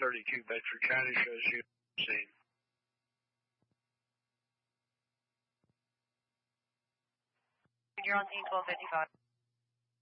32 Bedford County shows you scene. You're on scene 1255.